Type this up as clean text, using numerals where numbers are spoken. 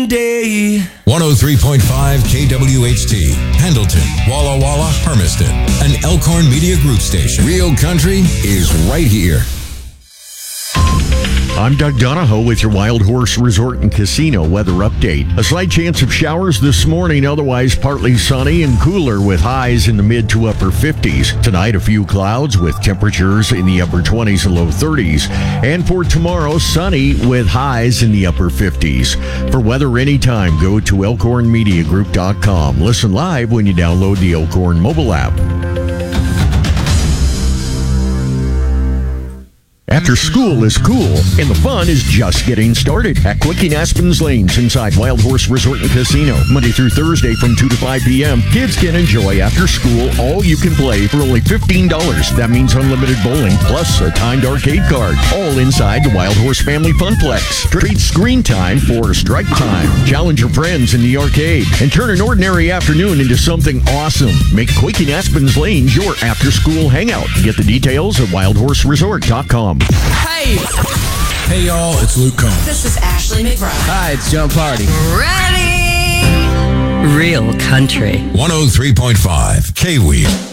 one day. 103.5 KWHT, Pendleton, Walla Walla, Hermiston, an Elkhorn Media Group station. Real country is right here. I'm Doug Donahoe with your Wild Horse Resort and Casino weather update. A slight chance of showers this morning, otherwise partly sunny and cooler with highs in the mid to upper 50s. Tonight, a few clouds with temperatures in the upper 20s and low 30s. And for tomorrow, sunny with highs in the upper 50s. For weather anytime, go to elkhornmediagroup.com. Listen live when you download the Elkhorn mobile app. After school is cool, and the fun is just getting started at Quickie Aspen's Lanes inside Wild Horse Resort and Casino. Monday through Thursday from 2 to 5 p.m., kids can enjoy after school all you can play for only $15. That means unlimited bowling, plus a timed arcade card. All inside the Wild Horse Family Funplex. Trade screen time for strike time. Challenge your friends in the arcade, and turn an ordinary afternoon into something awesome. Make Quickie Aspen's Lanes your after-school hangout. Get the details at wildhorseresort.com. Hey! Hey, y'all, it's Luke Combs. This is Ashley McBride. Hi, it's John Party. Ready? Real country. 103.5 K-Weed.